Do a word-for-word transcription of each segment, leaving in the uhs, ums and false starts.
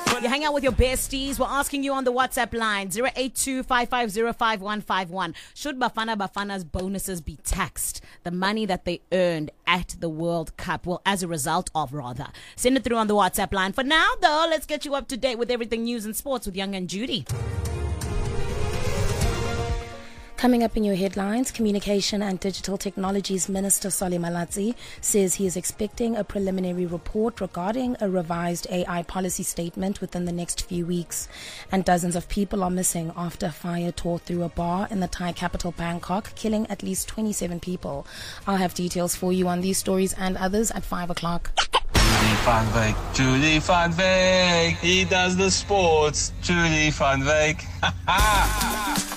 You hang out with your besties. We're asking you on the WhatsApp line zero eight two, five five zero, five one five one. Should Bafana Bafana's bonuses be taxed? The money that they earned at the World Cup. Well, as a result of, rather. Send it through on the WhatsApp line. For now, though, let's get you up to date with everything news and sports with Young and Judy. Coming up in your headlines, Communication and Digital Technologies Minister Solly Malatsi says he is expecting a preliminary report regarding a revised A I policy statement within the next few weeks. And dozens of people are missing after a fire tore through a bar in the Thai capital Bangkok, killing at least twenty-seven people. I'll have details for you on these stories and others at five o'clock. Judy van Wyk, Judy van Wyk, he does the sports, Judy van Wyk. Ha ha!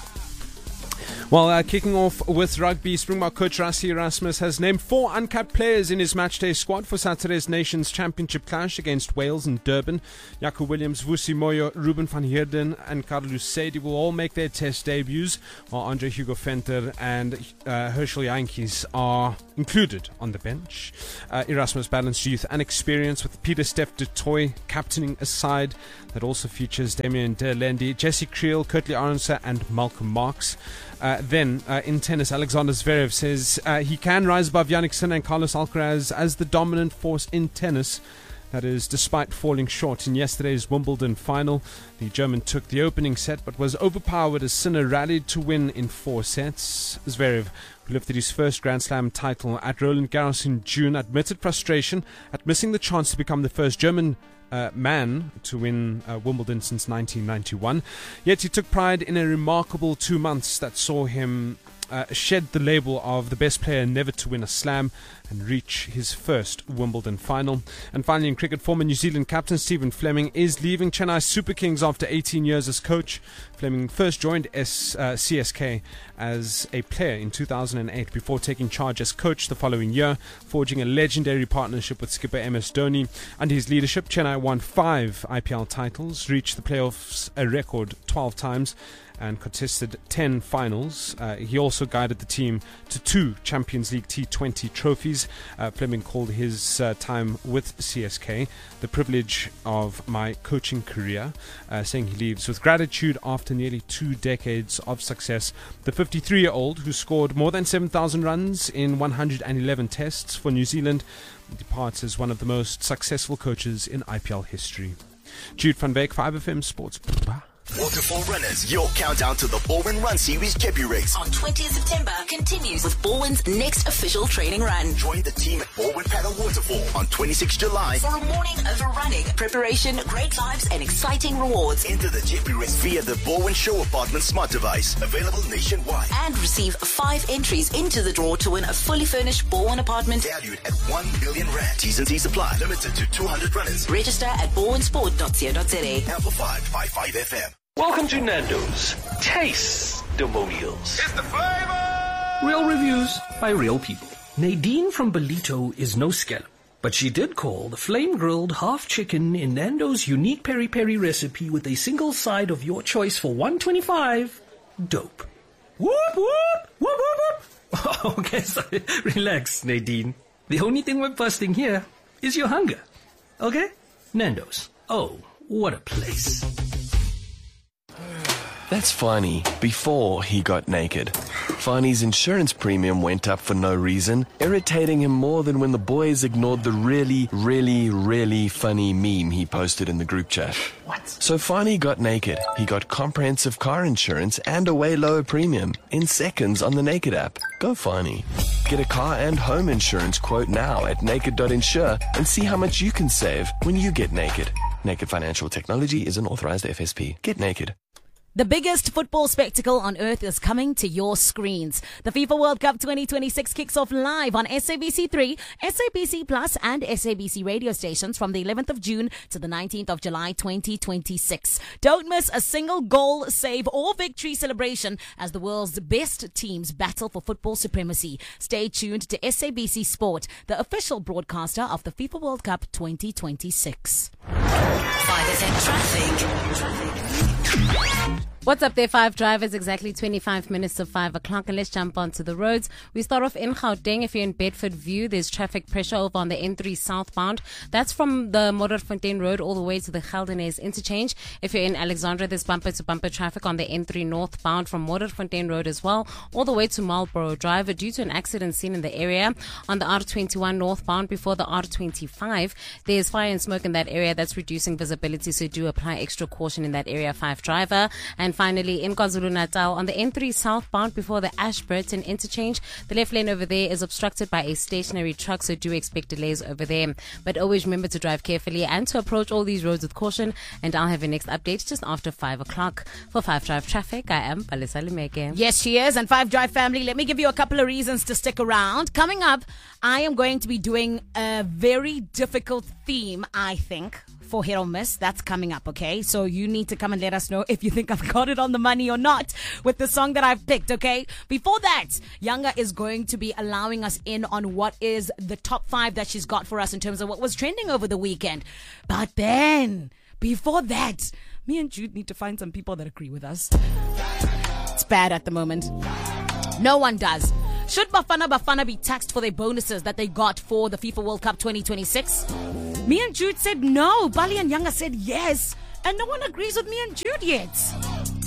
Well, uh, kicking off with rugby, Springbok coach Rassie Erasmus has named four uncapped players in his matchday squad for Saturday's Nations Championship clash against Wales in Durban. Jaco Williams, Vusi Moyo, Ruben van Heerden and Carlos Sadie will all make their test debuts, while Andre Hugo Venter and uh, Herschel Jantjies are included on the bench. Uh, Erasmus balanced youth and experience with Peter Steph du Toit captaining a side that also features Damien de Lendi, Jesse Creel, Kurtley Arnser and Malcolm Marks. Uh, then, uh, in tennis, Alexander Zverev says uh, he can rise above Jannik Sinner and Carlos Alcaraz as the dominant force in tennis. That is, despite falling short in yesterday's Wimbledon final. The German took the opening set but was overpowered as Sinner rallied to win in four sets. Zverev, who lifted his first Grand Slam title at Roland Garros in June, admitted frustration at missing the chance to become the first German Uh, man to win uh, Wimbledon since nineteen ninety-one. Yet he took pride in a remarkable two months that saw him uh, shed the label of the best player never to win a slam and reach his first Wimbledon final. And finally, in cricket, former New Zealand captain Stephen Fleming is leaving Chennai Super Kings after eighteen years as coach. Fleming first joined S, uh, C S K as a player in two thousand eight before taking charge as coach the following year, forging a legendary partnership with skipper M S Dhoni. Under his leadership, Chennai won five I P L titles, reached the playoffs a record twelve times, and contested ten finals. Uh, he also guided the team to two Champions League T twenty trophies. Uh, Fleming called his uh, time with C S K the privilege of my coaching career, uh, saying he leaves with gratitude after nearly two decades of success. The fifty-three-year-old, who scored more than seven thousand runs in one hundred eleven tests for New Zealand, departs as one of the most successful coaches in I P L history. Jude van Wyk, five F M Sports. Waterfall Runners, your countdown to the Baldwin Run Series Jebu Race. On twentieth September continues with Baldwin's next official training run. Join the team at Baldwin Paddle Waterfall on twenty-sixth July for a morning of running, preparation, great vibes and exciting rewards. Enter the Jebu Race via the Baldwin Show Apartment smart device, available nationwide. And receive five entries into the draw to win a fully furnished Baldwin apartment valued at one billion rand. T's and C's apply. Limited to two hundred runners. Register at baldwin sport dot co dot za. Amplified by five F M. Welcome to Nando's Taste-Demonials. It's the flavor! Real reviews by real people. Nadine from Belito is no scallop, but she did call the flame-grilled half chicken in Nando's unique peri-peri recipe with a single side of your choice for one hundred twenty-five dope. Whoop, whoop, whoop, whoop, whoop. Okay, sorry. Relax, Nadine. The only thing we're busting here is your hunger. Okay? Nando's. Oh, what a place. That's Fani before he got naked. Fani's insurance premium went up for no reason, irritating him more than when the boys ignored the really, really, really funny meme he posted in the group chat. What? So Fani got naked. He got comprehensive car insurance and a way lower premium in seconds on the Naked app. Go Fani. Get a car and home insurance quote now at naked dot insure and see how much you can save when you get naked. Naked Financial Technology is an authorized F S P. Get naked. The biggest football spectacle on earth is coming to your screens. The FIFA World Cup twenty twenty-six kicks off live on S A B C three, S A B C Plus and S A B C radio stations from the eleventh of June to the nineteenth of July twenty twenty-six. Don't miss a single goal, save or victory celebration as the world's best teams battle for football supremacy. Stay tuned to S A B C Sport, the official broadcaster of the FIFA World Cup twenty twenty-six. five F M traffic. Traffic. What's up there, Five Drivers? Exactly twenty-five minutes to five o'clock, and let's jump onto the roads. We start off in Gauteng. If you're in Bedford View, there's traffic pressure over on the N three southbound. That's from the Modderfontein Road all the way to the Geldenhuys interchange. If you're in Alexandra, there's bumper-to-bumper traffic on the N three northbound from Modderfontein Road as well, all the way to Marlborough Drive due to an accident seen in the area. On the R twenty-one northbound before the R twenty-five, there's fire and smoke in that area that's reducing visibility, so do apply extra caution in that area, Five Driver. And finally, in KwaZulu-Natal, on the N three southbound before the Ashburton interchange, the left lane over there is obstructed by a stationary truck, so do expect delays over there. But always remember to drive carefully and to approach all these roads with caution. And I'll have your next update just after five o'clock. For Five Drive Traffic, I am Palisa Limeke. Yes, she is. And Five Drive family, let me give you a couple of reasons to stick around. Coming up, I am going to be doing a very difficult theme, I think, for Hit or Miss. That's coming up, okay? So you need to come and let us know if you think I've got it on the money or not with the song that I've picked, okay? Before that, Yanga is going to be allowing us in on what is the top five that she's got for us in terms of what was trending over the weekend. But then, before that, me and Jude need to find some people that agree with us. It's bad at the moment. No one does. Should Bafana Bafana be taxed for their bonuses that they got for the FIFA World Cup twenty twenty-six? Me and Jude said no. Bali and Yanga said yes. And no one agrees with me and Jude yet.